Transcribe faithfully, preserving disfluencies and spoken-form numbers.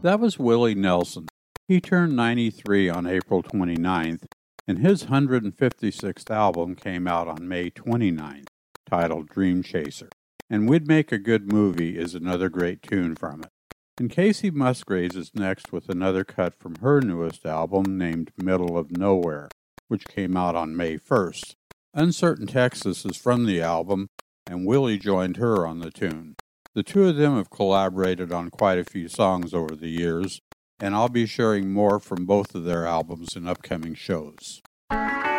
That was Willie Nelson. He turned ninety-three on April twenty-ninth, and his one hundred fifty-sixth album came out on May twenty-ninth, titled Dream Chaser. And We'd Make a Good Movie is another great tune from it. And Kacey Musgraves is next with another cut from her newest album named Middle of Nowhere, which came out on May first. Uncertain Texas is from the album, and Willie joined her on the tune. The two of them have collaborated on quite a few songs over the years, and I'll be sharing more from both of their albums in upcoming shows.